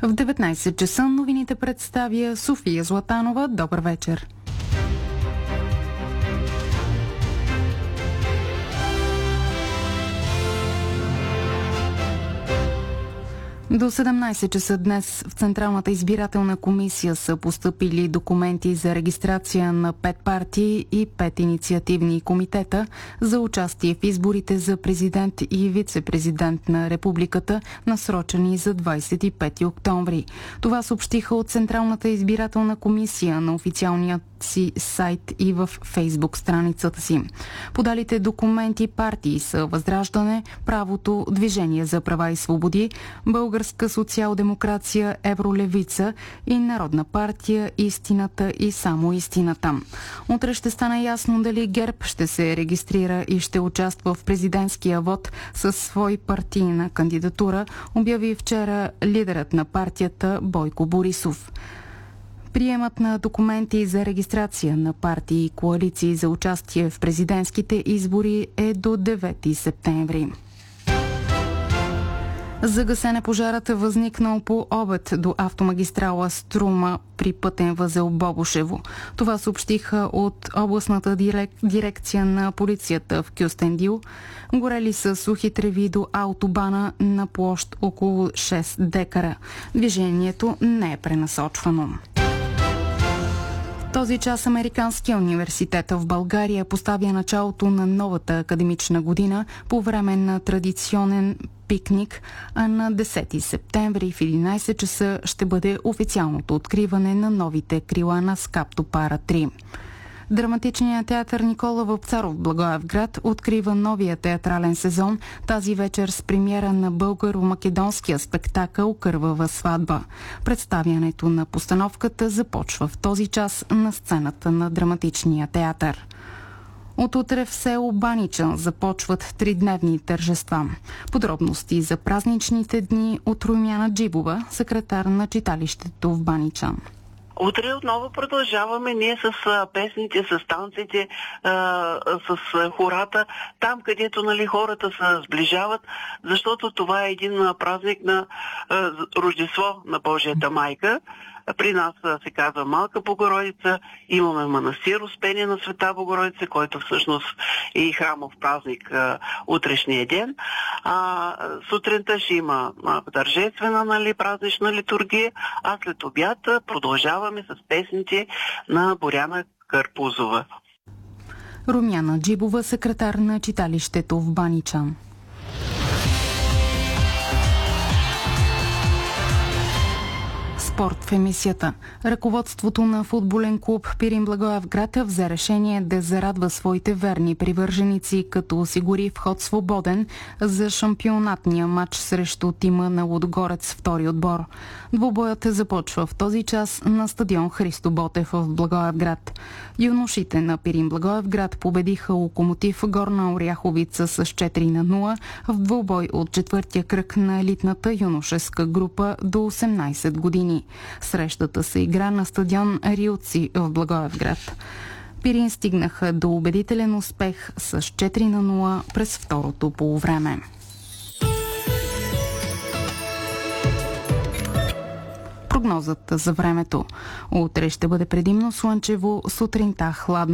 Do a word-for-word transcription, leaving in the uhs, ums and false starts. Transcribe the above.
В деветнайсет часа новините представя София Златанова. Добър вечер. До седемнайсет часа днес в Централната избирателна комисия са постъпили документи за регистрация на пет партии и пет инициативни комитета за участие в изборите за президент и вице-президент на републиката, насрочени за двайсет и пети октомври. Това съобщиха от Централната избирателна комисия на официалния си сайт и в Фейсбук страницата си. Подалите документи партии са Възраждане, Правото, Движение за права и свободи, Българска социал-демокрация, Евролевица и Народна партия Истината и само истината. Утре ще стане ясно дали ГЕРБ ще се регистрира и ще участва в президентския вод със свой партийна кандидатура, обяви вчера лидерът на партията Бойко Борисов. Приемът на документи за регистрация на партии и коалиции за участие в президентските избори е до девети септември. Загасен е пожарът, възникнал по обед до автомагистрала Струма при пътен възел Бобошево. Това съобщиха от областната дирек... дирекция на полицията в Кюстендил. Горели са сухи треви до автобана на площ около шест декара. Движението не е пренасочвано. Този час Американския университет в България поставя началото на новата академична година по време на традиционен пикник, а на десети септември в единайсет часа ще бъде официалното откриване на новите крила на Скаптопара три. Драматичният театър Никола Вапцаров в Благоевград открива новия театрален сезон тази вечер с премиера на българо-македонския спектакъл Кървава сватба. Представянето на постановката започва в този час на сцената на драматичния театър. От утре в село Баничан започват тридневни тържества. Подробности за празничните дни от Румяна Джибова, секретар на читалището в Баничан. Утре отново продължаваме ние с а, песните, с танците, а, с а, хората, там където нали, хората се сближават, защото това е един а, празник на а, Рождество на Божията майка. При нас а, се казва Малка Богородица, имаме манастир Успение на Света Богородица, който всъщност е и храмов празник а, утрешния ден. А, сутринта ще има а, тържествена нали, празнична литургия, а след обяд продължаваме с песните на Боряна Карпузова. Румяна Джибова, секретар на читалището в Баничан. Спорт в емисията. Ръководството на футболен клуб Пирин Благоевград взе решение да зарадва своите верни привърженици, като осигури вход свободен за шампионатния матч срещу тима на Лудогорец втори отбор. Двубоят започва в този час на стадион Христо Ботев в Благоевград. Юношите на Пирин Благоевград победиха Локомотив Горна Оряховица с четири на нула в двубой от четвъртия кръг на елитната юношеска група до осемнайсет години. Срещата се игра на стадион Рилци в Благоевград. Пирин стигнаха до убедителен успех с четири на нула през второто полувреме. Прогнозата за времето. Утре ще бъде предимно слънчево, сутринта хладно.